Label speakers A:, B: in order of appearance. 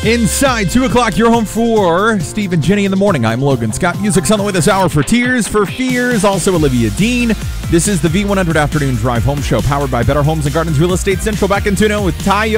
A: Inside 2 o'clock, you're home for Steve and Jenny in the morning. I'm Logan Scott. Music's on the way this hour for Tears for Fears. Also Olivia Dean. This is the V100 Afternoon Drive Home Show, powered by Better Homes and Gardens Real Estate Central. Back in Tuno with Tayo.